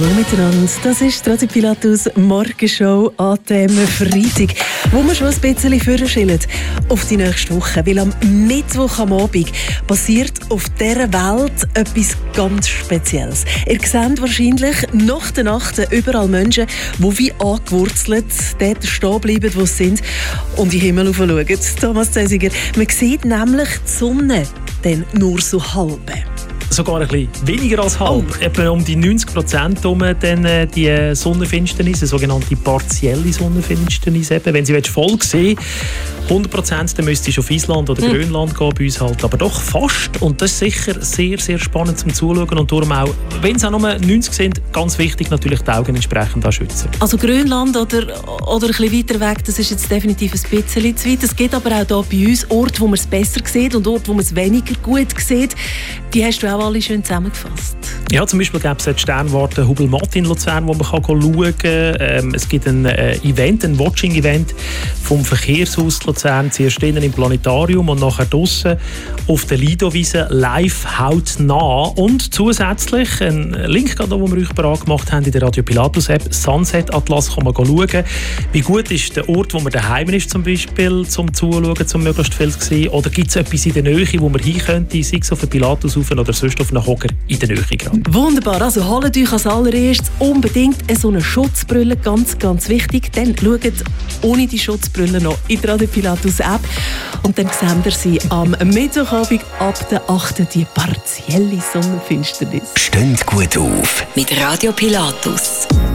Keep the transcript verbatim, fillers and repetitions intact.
Hallo miteinander, das ist Radio Pilatus Morgenshow an diesem Freitag, wo wir schon ein bisschen vorschillen auf die nächste Woche, weil am Mittwoch am Abend passiert auf dieser Welt etwas ganz Spezielles. Ihr seht wahrscheinlich nach der Nacht überall Menschen, die wie angewurzelt dort stehen bleiben, wo sie sind und in den Himmel schauen. Thomas Zesiger, man sieht nämlich die Sonne dann nur so halb. Sogar ein bisschen weniger als halb. Oh. Etwa um die neunzig Prozent um dann, äh, die Sonnenfinsternis, eine sogenannte partielle Sonnenfinsternis. Eben. Wenn sie voll sehen hundert Prozent, dann müsstest du auf Island oder mhm. Grönland gehen, bei uns halt. Aber doch fast. Und das ist sicher sehr, sehr spannend zum Zuschauen. Und darum auch, wenn es auch nur neunzig sind, ganz wichtig natürlich die Augen entsprechend auch schützen. Also Grönland oder, oder ein bisschen weiter weg, das ist jetzt definitiv ein bisschen zu weit. Es gibt aber auch hier bei uns Orte, wo man es besser sieht und Orte, wo man es weniger gut sieht. Die hast du auch alle schön zusammengefasst. Ja, zum Beispiel gibt es die Sternwarte Hubelmatt in Luzern, wo man kann schauen kann. Ähm, es gibt ein äh, Event, ein Watching-Event vom Verkehrshaus Luzern, zuerst innen im Planetarium und nachher draussen auf der Lido-Wiese live hautnah. Und zusätzlich ein Link, den wir euch bereit gemacht haben in der Radio Pilatus App, Sunset Atlas, kann man schauen. Wie gut ist der Ort, wo man daheim ist, zum Beispiel, zum Zuschauen, zum möglichst viel zu sehen? Oder gibt es etwas in der Nähe, wo man hin könnte, sei es auf den Pilatus oder sonst auf einen Hocker in der Nähe gerade? Wunderbar, also holt euch als allererstes unbedingt so eine Schutzbrille, ganz, ganz wichtig. Dann schaut ohne die Schutzbrille noch in die Radio Pilatus App und dann sehen wir sie am Mittwochabend ab der achten die partielle Sonnenfinsternis. Steht gut auf mit Radio Pilatus.